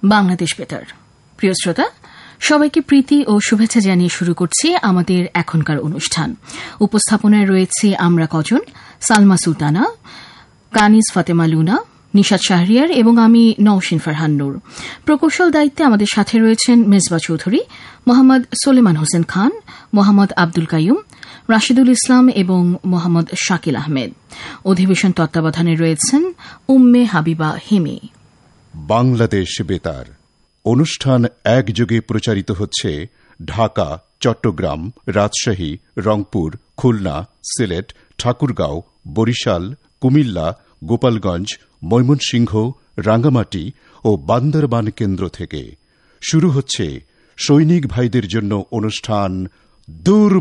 বাংলাদেশ বেতার। প্রিয় শ্রোতা, সবাইকে প্রীতি ও শুভেচ্ছা জানিয়ে শুরু করছি আমাদের এখনকার অনুষ্ঠান। উপস্থাপনায় রয়েছে আমরা কজন, সালমা সুলতানা, কানিজ ফাতেমা লুনা, নিশাত শাহরিয়ার এবং আমি নওশিন ফারহান নূর। প্রকৌশল দায়িত্বে আমাদের সাথে রয়েছেন মেজবা চৌধুরী, মোহাম্মদ সোলেমান হোসেন খান, মোহাম্মদ আব্দুল কাইয়ুম, রাশিদুল ইসলাম এবং মোহাম্মদ শাকিল আহমেদ। অধিবেশন তত্ত্বাবধানে রয়েছেন উম্মে হাবিবা হিমি। বাংলাদেশ বেতার অনুষ্ঠান একযোগে প্রচারিত হচ্ছে ঢাকা, চট্টগ্রাম, রাজশাহী, রংপুর, খুলনা, সিলেট, ঠাকুরগাঁও, বরিশাল, কুমিল্লা, গোপালগঞ্জ, ময়মনসিংহ, রাঙ্গামাটি ও বান্দরবান কেন্দ্র থেকে। শুরু হচ্ছে সৈনিক ভাইদের জন্য অনুষ্ঠান দূর